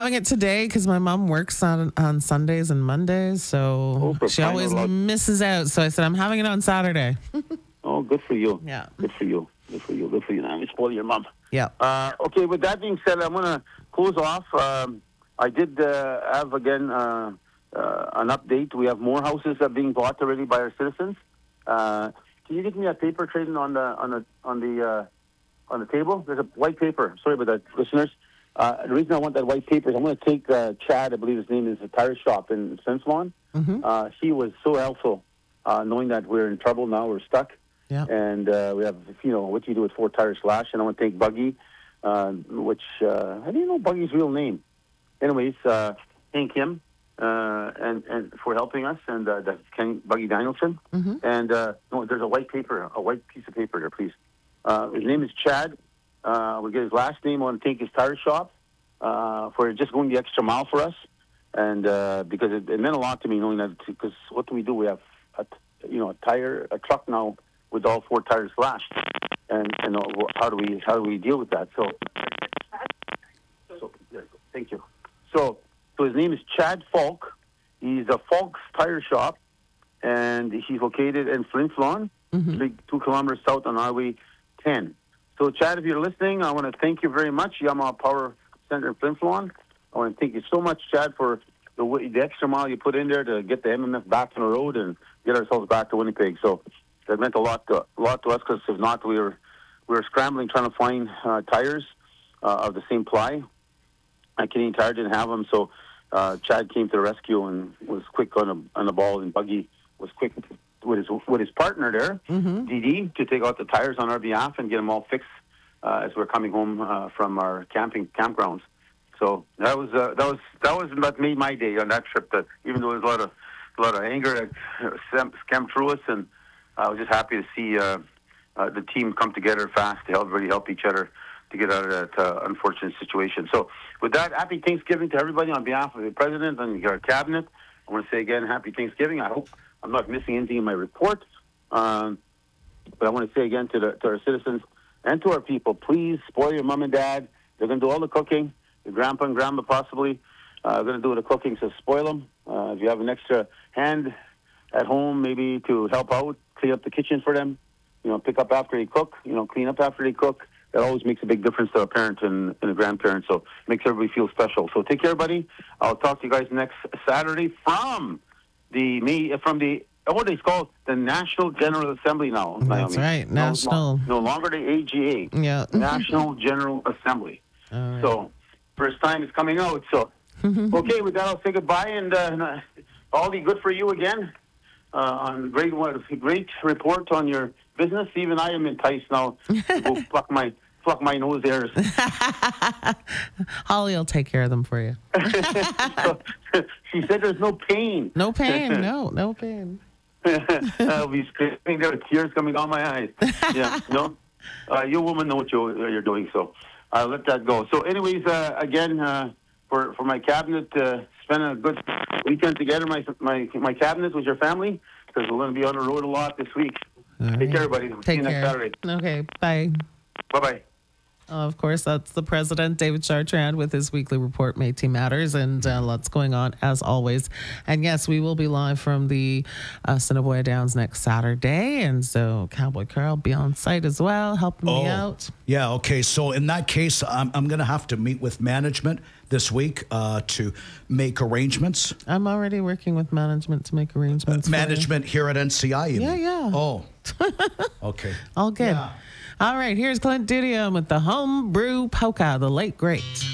Having it today because my mom works on Sundays and Mondays, so she always misses out. So I said, I'm having it on Saturday. Oh, good for you. Yeah. Good for you. Good for you. Good for you. Now, spoil your mom. Yeah. Okay, with that being said, I'm going to close off. I did have, again, an update. We have more houses that are being bought already by our citizens. Can you give me a paper trading on the table? There's a white paper. Sorry about that, listeners. The reason I want that white paper is I'm going to take Chad, I believe his name is, a tire shop in St. Lawn. Mm-hmm. He was so helpful, knowing that we're in trouble now, we're stuck. Yeah. And we have, what you do with 4 Tire Slash. And I want to thank Buggy, which, I didn't know Buggy's real name. Anyways, thank him and for helping us, and that's Buggy Danielson. Mm-hmm. And no, there's a white piece of paper there, please. His name is Chad. We'll get his last name. I want to thank his tire shop for just going the extra mile for us. And because it meant a lot to me knowing that, because what do? We have a truck now with all 4 tires slashed, and how do we deal with that? So thank you. So his name is Chad Falk. He's a Falk's Tire Shop, and he's located in Flin Flon, 2 kilometers south on Highway 10. So Chad, if you're listening, I want to thank you very much, Yamaha Power Center in Flin Flon. I want to thank you so much, Chad, for the extra mile you put in there to get the MMF back on the road and get ourselves back to Winnipeg. So that meant a lot to us, because if not, we were scrambling trying to find tires of the same ply. Canadian Tire didn't have them, so Chad came to the rescue and was quick on the ball, and Buggy was quick with his partner there, DD, to take out the tires on our behalf and get them all fixed as we're coming home from our campgrounds. So that was what made my day on that trip. That even though there was a lot of anger that came through us, and I was just happy to see the team come together fast to everybody help each other to get out of that unfortunate situation. So with that, happy Thanksgiving to everybody on behalf of the President and our Cabinet. I want to say again, happy Thanksgiving. I hope I'm not missing anything in my report. But I want to say again to our citizens and to our people, please spoil your mom and dad. They're going to do all the cooking. Your grandpa and grandma possibly are going to do the cooking, so spoil them. If you have an extra hand at home, maybe to help out, clean up the kitchen for them, pick up after they cook, clean up after they cook. That always makes a big difference to a parent and a grandparent, so makes everybody feel special. So take care, everybody. I'll talk to you guys next Saturday from what they call the National General Assembly now. That's right, National. No longer the AGA. Yeah. National General Assembly. All right. So first time is coming out. So okay, with that I'll say goodbye, and Aldi, good for you again on great report on your business. Even I am enticed now to go pluck my nose hairs. Holly will take care of them for you. She said there's no pain. No pain. No pain. I'll be screaming there with tears coming down my eyes. Yeah, no. You woman know what you're doing, so I'll let that go. So anyways, again, for my cabinet, spend a good weekend together, my cabinet with your family, because we're going to be on the road a lot this week. All Take care, everybody. See you next Saturday. Okay, bye. Bye-bye. Of course, that's the President, David Chartrand, with his weekly report, Métis Matters, and lots going on, as always. And yes, we will be live from the Assiniboia Downs next Saturday, and so Cowboy Carl will be on site as well, helping me out. Yeah, okay. So in that case, I'm going to have to meet with management this week to make arrangements. I'm already working with management to make arrangements. Management here at NCI, you mean? Yeah. Oh, okay. All good. Yeah. All right, here's Clint Didion with the Homebrew Polka, the late great.